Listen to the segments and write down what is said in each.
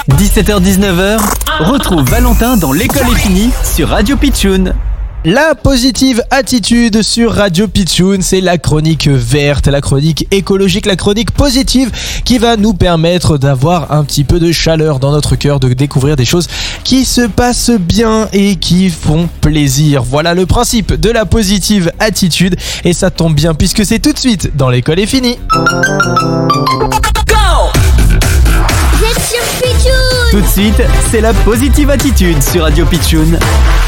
17h-19h, retrouve Valentin dans L'école est finie sur Radio Pitchoun. La positive attitude sur Radio Pitchoun, c'est la chronique verte, la chronique écologique, la chronique positive qui va nous permettre d'avoir un petit peu de chaleur dans notre cœur, de découvrir des choses qui se passent bien et qui font plaisir. Voilà le principe de la positive attitude et ça tombe bien puisque c'est tout de suite dans L'école est finie. Tout de suite, c'est la positive attitude sur Radio Pitchoun.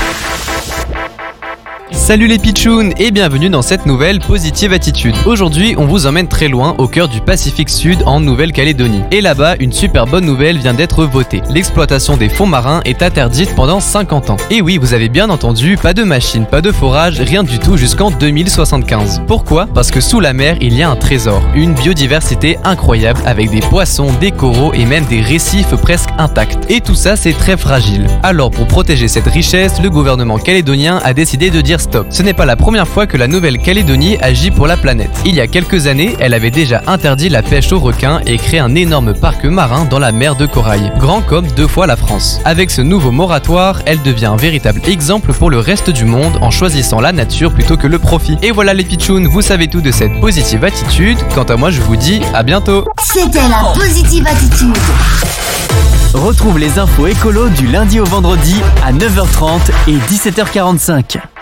Salut les Pitchouns et bienvenue dans cette nouvelle positive attitude. Aujourd'hui, on vous emmène très loin au cœur du Pacifique Sud en Nouvelle-Calédonie. Et là-bas, une super bonne nouvelle vient d'être votée. L'exploitation des fonds marins est interdite pendant 50 ans. Et oui, vous avez bien entendu, pas de machines, pas de forage, rien du tout jusqu'en 2075. Pourquoi ? Parce que sous la mer, il y a un trésor, une biodiversité incroyable avec des poissons, des coraux et même des récifs presque intacts. Et tout ça, c'est très fragile. Alors pour protéger cette richesse, le gouvernement calédonien a décidé de dire stop. Ce n'est pas la première fois que la Nouvelle-Calédonie agit pour la planète. Il y a quelques années, elle avait déjà interdit la pêche aux requins et créé un énorme parc marin dans la mer de Corail, grand comme 2 fois la France. Avec ce nouveau moratoire, elle devient un véritable exemple pour le reste du monde en choisissant la nature plutôt que le profit. Et voilà les pitchouns, vous savez tout de cette positive attitude. Quant à moi, je vous dis à bientôt. C'était la positive attitude. Retrouve les infos écolo du lundi au vendredi à 9h30 et 17h45.